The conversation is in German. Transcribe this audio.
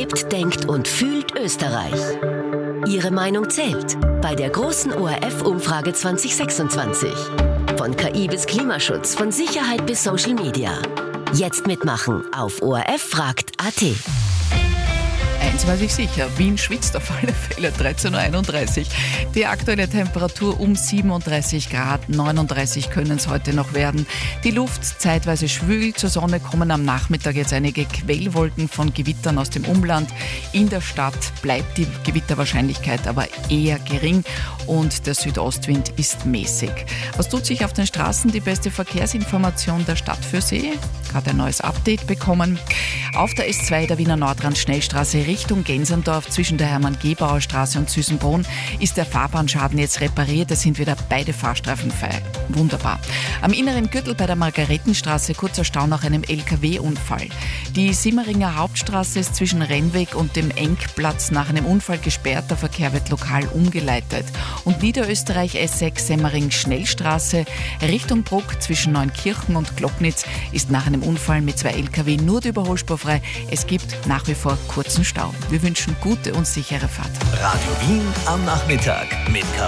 Lebt, denkt und fühlt Österreich. Ihre Meinung zählt bei der großen ORF-Umfrage 2026. Von KI bis Klimaschutz, von Sicherheit bis Social Media. Jetzt mitmachen auf orffragt.at. Eins weiß ich sicher, Wien schwitzt auf alle Fälle, 13.31 Uhr. Die aktuelle Temperatur um 37 Grad, 39 können es heute noch werden. Die Luft zeitweise schwül, zur Sonne kommen am Nachmittag jetzt einige Quellwolken von Gewittern aus dem Umland. In der Stadt bleibt die Gewitterwahrscheinlichkeit aber eher gering und der Südostwind ist mäßig. Was tut sich auf den Straßen? Die beste Verkehrsinformation der Stadt für Sie. Gerade ein neues Update bekommen. Auf der S2 der Wiener Nordrand-Schnellstraße Richtung Gensendorf zwischen der Hermann-Gebauer Straße und Süßenbrunn ist der Fahrbahnschaden jetzt repariert. Es sind wieder beide Fahrstreifen frei. Wunderbar. Am inneren Gürtel bei der Margaretenstraße kurzer Stau nach einem LKW-Unfall. Die Simmeringer Hauptstraße ist zwischen Rennweg und dem Engplatz nach einem Unfall gesperrt. Der Verkehr wird lokal umgeleitet. Und Niederösterreich S6 Semmering Schnellstraße Richtung Bruck zwischen Neunkirchen und Glocknitz ist nach einem Unfall mit 2 LKW nur die Überholspur frei. Es gibt nach wie vor kurzen Stau. Wir wünschen gute und sichere Fahrt. Radio Wien am Nachmittag mit